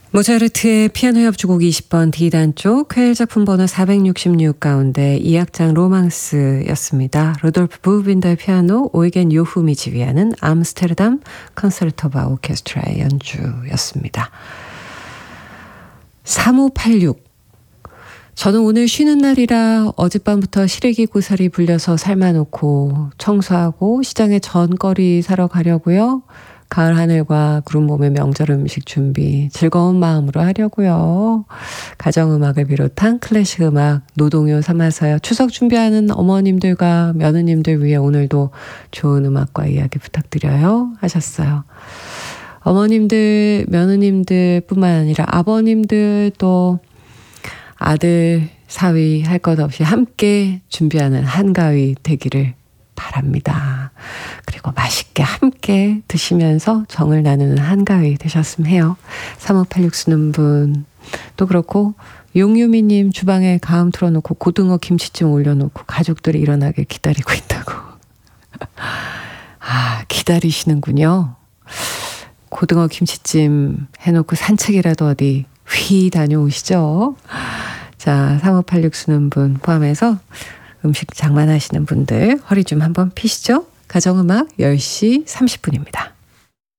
모차르트의 피아노 협주곡 20번 D단조 쾌일 작품 번호 466 가운데 2악장 로망스였습니다. 루돌프 부빈더의 피아노, 오이겐 요흠이 지휘하는 암스테르담 컨서르토바 오케스트라의 연주였습니다. 3586 저는 오늘 쉬는 날이라 어젯밤부터 시래기 고사리 불려서 삶아놓고 청소하고 시장에 전거리 사러 가려고요. 가을 하늘과 구름 봄의 명절 음식 준비 즐거운 마음으로 하려고요. 가정음악을 비롯한 클래식 음악 노동요 삼아서요. 추석 준비하는 어머님들과 며느님들 위해 오늘도 좋은 음악과 이야기 부탁드려요 하셨어요. 어머님들, 며느님들 뿐만 아니라 아버님들 또 아들, 사위 할 것 없이 함께 준비하는 한가위 되기를 바랍니다. 그리고 맛있게 함께 드시면서 정을 나누는 한가위 되셨으면 해요. 3586 쓰는 분 또 그렇고 용유미님 주방에 가음 틀어놓고 고등어 김치찜 올려놓고 가족들이 일어나길 기다리고 있다고. 아, 기다리시는군요. 고등어 김치찜 해놓고 산책이라도 어디 휘 다녀오시죠. 자, 3586 쓰는 분 포함해서 음식 장만하시는 분들 허리 좀 한번 피시죠. 가정음악 10시 30분입니다.